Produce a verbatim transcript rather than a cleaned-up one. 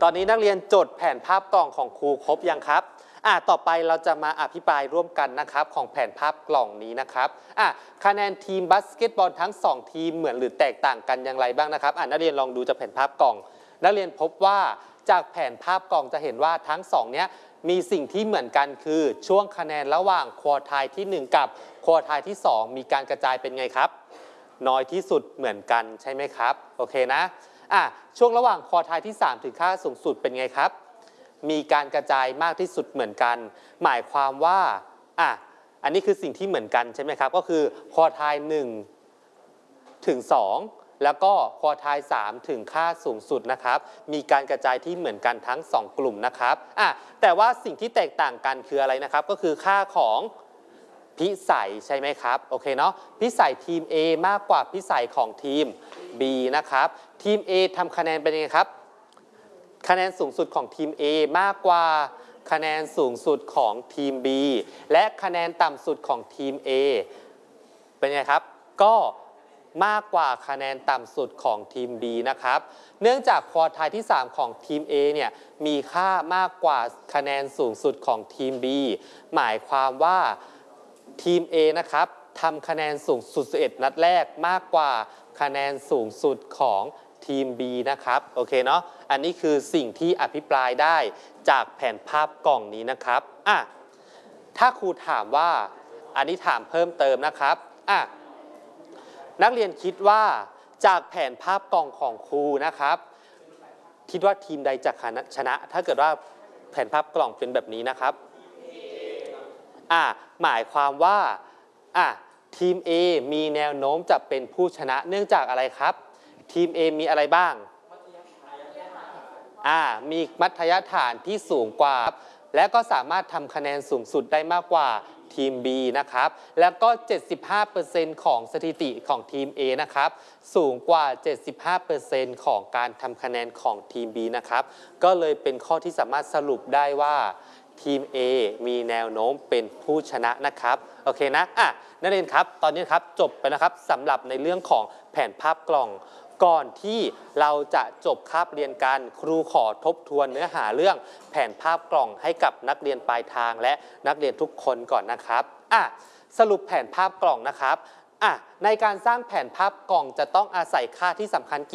ตอนนี้นักเรียนจดแผนภาพกล่องของครูครบยังครับอ่ะต่อไปเราจะมาอภิปรายร่วมกันนะครับของแผนภาพกล่องนี้นะครับอ่ะคะแนนทีมบาสเกตบอลทั้งสองทีมเหมือนหรือแตกต่างกันอย่างไรบ้างนะครับอ่ะนักเรียนลองดูจากแผนภาพกล่องนักเรียนพบว่าจากแผนภาพกล่องจะเห็นว่าทั้งสองเนี้ยมีสิ่งที่เหมือนกันคือช่วงคะแนนระหว่างควอไทล์ที่หนึ่งกับควอไทล์ที่สองมีการกระจายเป็นไงครับน้อยที่สุดเหมือนกันใช่ไหมครับโอเคนะอ่ะช่วงระหว่างควอไทล์ที่สามถึงค่าสูงสุดเป็นไงครับมีการกระจายมากที่สุดเหมือนกันหมายความว่าอ่ะอันนี้คือสิ่งที่เหมือนกันใช่ไหมครับก็คือควอไทล์หนึ่งถึงสองแล้วก็ควอไทล์สามถึงค่าสูงสุดนะครับมีการกระจายที่เหมือนกันทั้งสองกลุ่มนะครับอ่ะแต่ว่าสิ่งที่แตกต่างกันคืออะไรนะครับก็คือค่าของพิสัยใช่ไหมครับโอเคเนาะพิสัยทีม A มากกว่าพิสัยของทีม B นะครับทีม A ทำคะแนนเป็นยังไงครับคะแนนสูงสุดของทีม A มากกว่าคะแนนสูงสุดของทีม B และคะแนนต่ำสุดของทีม A เป็นไงครับก็มากกว่าคะแนนต่ำสุดของทีม B นะครับเนื่องจากควอไทล์ที่สามของทีม A เนี่ยมีค่ามากกว่าคะแนนสูงสุดของทีม B หมายความว่าทีม A นะครับทำคะแนนสูงสุดสิบเอ็ดนัดแรกมากกว่าคะแนนสูงสุดของทีม B นะครับโอเคเนาะอันนี้คือสิ่งที่อภิปรายได้จากแผนภาพกล่องนี้นะครับอ่ะถ้าครูถามว่าอันนี้ถามเพิ่มเติมนะครับอ่ะนักเรียนคิดว่าจากแผนภาพกล่องของครูนะครับคิดว่าทีมใดจะชนะถ้าเกิดว่าแผนภาพกล่องเป็นแบบนี้นะครับอ่ะหมายความว่าอ่ะทีม A มีแนวโน้มจะเป็นผู้ชนะเนื่องจากอะไรครับทีม A มีอะไรบ้างอ่ามีมัธยฐานที่สูงกว่าและก็สามารถทำคะแนนสูงสุดได้มากกว่าทีม B นะครับแล้วก็ เจ็ดสิบห้าเปอร์เซ็นต์ ของสถิติของทีม A นะครับสูงกว่า เจ็ดสิบห้าเปอร์เซ็นต์ ของการทำคะแนนของทีม B นะครับก็เลยเป็นข้อที่สามารถสรุปได้ว่าทีม A มีแนวโน้มเป็นผู้ชนะนะครับโอเคนะอ่ะนักเรียนครับตอนนี้ครับจบไปนะครับสำหรับในเรื่องของแผนภาพกล่องก่อนที่เราจะจบคาบเรียนกันครูขอทบทวนเนื้อหาเรื่องแผนภาพกล่องให้กับนักเรียนปลายทางและนักเรียนทุกคนก่อนนะครับอ่ะสรุปแผนภาพกล่องนะครับอ่ะในการสร้างแผนภาพกล่องจะต้องอาศัยค่าที่สำคัญ